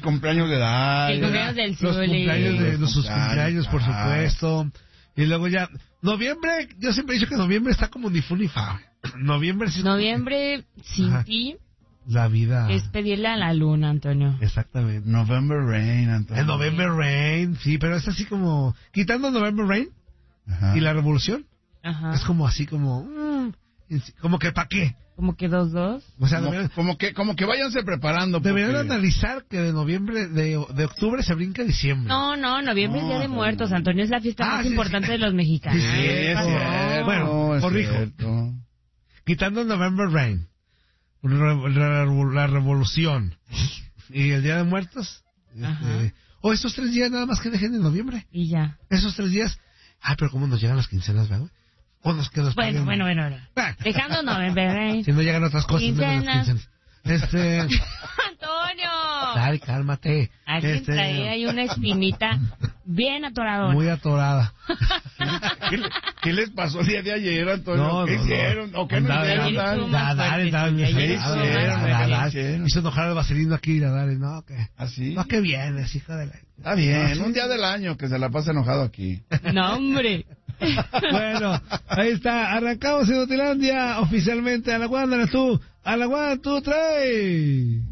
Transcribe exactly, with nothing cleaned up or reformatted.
cumpleaños de Dalia. El cumpleaños del Los Zuli. cumpleaños de los sus cumpleaños, por claro. supuesto. Y luego ya, noviembre, yo siempre he dicho que noviembre está como ni fu ni fa. Noviembre sí es como Noviembre sin Ajá. ti que la vida. es pedirle a la luna, Antonio. Exactamente. November Rain, Antonio. El November Rain, sí, pero es así como, quitando November Rain Ajá. y la revolución, Ajá. es como así como, mm, como que ¿para qué? Como que dos, dos. O sea, Como, deberían, como que como que váyanse preparando. Porque... deberían analizar que de noviembre, de, de octubre se brinca a diciembre. No, no, noviembre es No, Día de no, Muertos, no. Antonio, es la fiesta Ah, más sí, importante sí. de los mexicanos. Sí, Sí, es No. cierto. Bueno, es corrijo. cierto. Quitando November Rain, la, la- la revolución y el Día de Muertos, Ajá. este, o esos tres días nada más que dejen en noviembre. Y ya. Esos tres días, ay, pero ¿cómo nos llegan las quincenas, verdad? ¿O nos quedas Bueno, bueno, bueno, bueno. Ah, Dejando noviembre, ¿eh? si no llegan otras cosas, menos las Quincenas. quincenas. Este, Antonio. dale, cálmate. Alguien Este, trae ahí una espinita bien atoradora. muy atorada. ¿Qué, le- qué les pasó el día de ayer, Antonio? No, ¿Qué no, hicieron? no. ¿O qué no Andaba- hicieron? Ayer Dan? estuvo más Da- dale, fuerte, dale, sí, ayer dale, estuvo dale, más dale, fuerte. dale. hicieron? Hizo enojar al vaselino aquí, dale, no, que, ¿Así? no, que vienes, hija de la... Está bien, un día del año que se la pasa enojado aquí. No, hombre. Bueno, ahí está, arrancamos en Utilandia oficialmente a la Guándara, tú, a la Guándara, tú, trae.